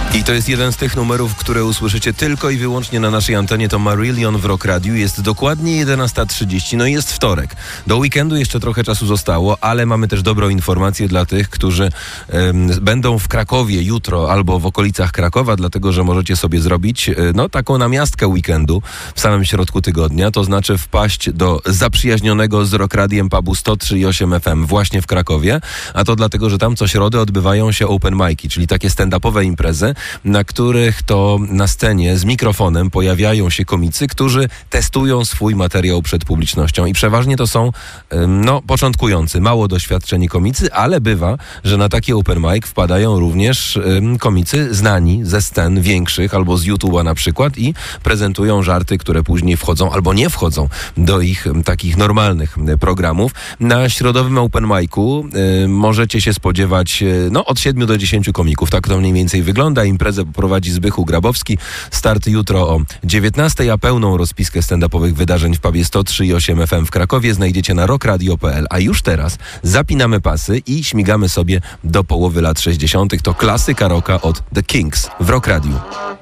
I to jest jeden z tych numerów, które usłyszycie tylko i wyłącznie na naszej antenie. To Marillion w Rock Radiu. Jest dokładnie 11:30. No i jest wtorek. Do weekendu jeszcze trochę czasu zostało, ale mamy też dobrą informację dla tych, którzy będą w Krakowie jutro albo w okolicach Krakowa, dlatego że możecie sobie zrobić taką namiastkę weekendu w samym środku tygodnia. To znaczy wpaść do zaprzyjaźnionego z Rock Radiem pubu 103,8 FM właśnie w Krakowie. A to dlatego, że tam co środę odbywają się open mic'i, czyli takie stand-upowe imprezy, na których to na scenie z mikrofonem pojawiają się komicy, którzy testują swój materiał przed publicznością. I przeważnie to są początkujący, mało doświadczeni komicy, ale bywa, że na taki open mic wpadają również komicy znani ze scen większych albo z YouTube'a na przykład i prezentują żarty, które później wchodzą albo nie wchodzą do ich takich normalnych programów. Na środowym open mic'u możecie się spodziewać od 7 do 10 komików. Tak to mniej więcej wygląda. Imprezę poprowadzi Zbychu Grabowski. Start jutro o 19:00, a pełną rozpiskę stand-upowych wydarzeń w pubie 103,8 FM w Krakowie znajdziecie na rockradio.pl. A już teraz zapinamy pasy i śmigamy sobie do połowy lat 60. To klasyka rocka od The Kinks w Rock Radiu.